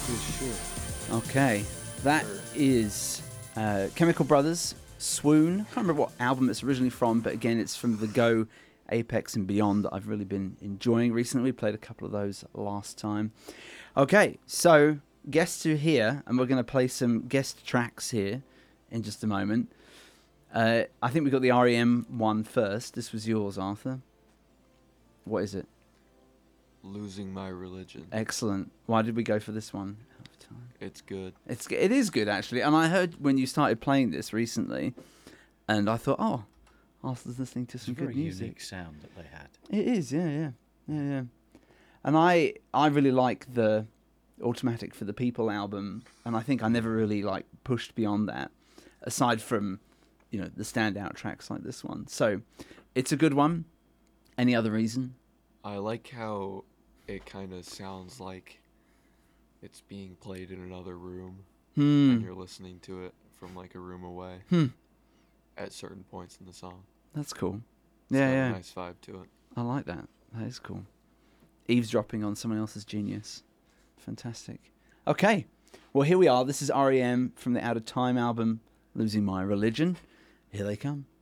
good shit. Okay, that is Chemical Brothers, Swoon. I can't remember what album it's originally from, but again, it's from the Go, Apex, and Beyond that I've really been enjoying recently. We played a couple of those last time. Okay, so guests are here, and we're going to play some guest tracks here in just a moment. I think we got the REM one first. This was yours, Arthur. What is it? Losing My Religion. Excellent. Why did we go for this one? It's good. It is good, actually. And I heard when you started playing this recently, and I thought, oh, Arthur's listening to some good music. Very unique sound that they had. It is, yeah. And I really like the Automatic for the People album, and I think I never really pushed beyond that, aside from, the standout tracks like this one. So, it's a good one. Any other reason? I like how it kind of sounds like it's being played in another room, and you're listening to it from a room away at certain points in the song. That's cool. It's got Yeah. a nice vibe to it. I like that. That is cool. Eavesdropping on someone else's genius. Fantastic. Okay. Well, here we are. This is REM from the Out of Time album, Losing My Religion. Here they come.